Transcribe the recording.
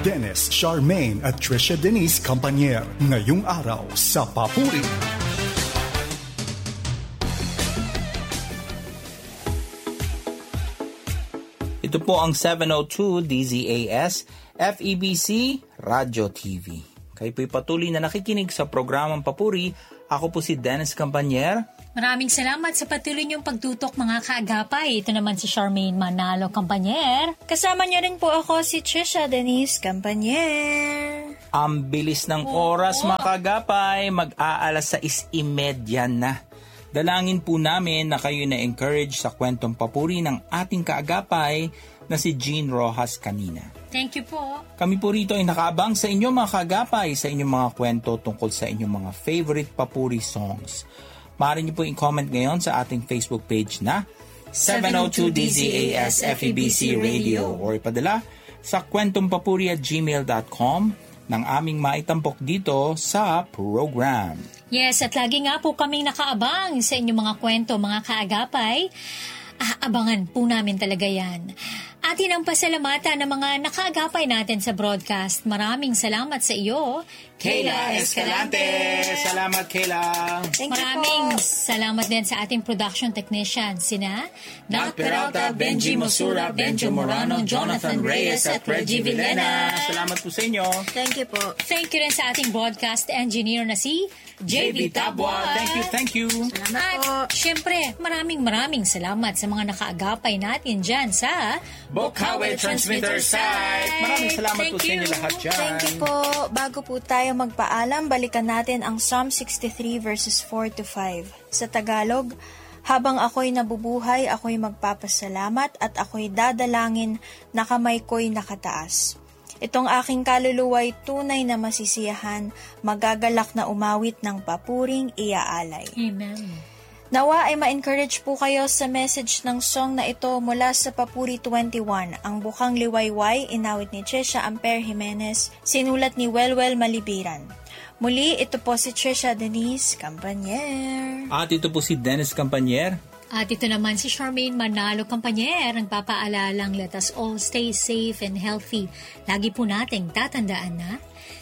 Dennis Charmaine at Trisha Denise Campanier. Ngayong araw sa Papuri. Ito po ang 702 DZAS FEBC Radio TV. Kayo po'y patuloy na nakikinig sa programang Papuri. Ako po si Dennis Campanier. Maraming salamat sa patuloy niyong pagtutok mga kaagapay. Ito naman si Charmaine Manalo Campanier. Kasama niyo rin po ako si Trisha Denise Campanier. Ang bilis ng oras mga kaagapay, mag-aalas 6:30 na. Dalangin po namin na kayo na-encourage sa kwentong papuri ng ating kaagapay na si Jean Rojas kanina. Thank you po. Kami po rito ay nakaabang sa inyong mga kaagapay sa inyong mga kwento tungkol sa inyong mga favorite papuri songs. Maaari niyo po i-comment ngayon sa ating Facebook page na 702 DZAS FEBC Radio or ipadala sa kwentompapuri@gmail.com ng aming maitampok dito sa program. Yes, at lagi nga po kaming nakaabang sa inyong mga kwento, mga kaagapay. Abangan po namin talaga yan. Atin ang pasalamatan ng mga nakaagapay natin sa broadcast. Maraming salamat sa iyo, Kayla Escalante. Salamat, Kayla. Maraming salamat din sa ating production technician, sina Nat Peralta, Benji Mosura, Benjo Morano, Jonathan Reyes at Reggie Villena. Salamat po sa inyo. Thank you po. Thank you rin sa ating broadcast engineer na si JB Tabua. Thank you. Salamat po. At syempre, maraming salamat sa mga nakaagapay natin dyan sa Bokawe Transmitter Site. Maraming salamat po sa inyo lahat dyan. Thank you po. Bago po tayo magpaalam, balikan natin ang Psalm 63 verses 4 to 5. Sa Tagalog, habang ako'y nabubuhay, ako'y magpapasalamat at ako'y dadalangin na kamay ko'y nakataas. Itong aking kaluluwa'y tunay na masisiyahan, magagalak na umawit ng papuring iaalay. Amen. Nawa ay ma-encourage po kayo sa message ng song na ito mula sa Papuri 21, ang Bukang Liwayway, inawit ni Trisha Amper Jimenez, sinulat ni Welwel Malibiran. Muli, ito po si Trisha Denise Campanier. At ito po si Dennis Campanier. At ito naman si Charmaine Manalo Campanier, ang papaalalang let us all stay safe and healthy. Lagi po nating tatandaan na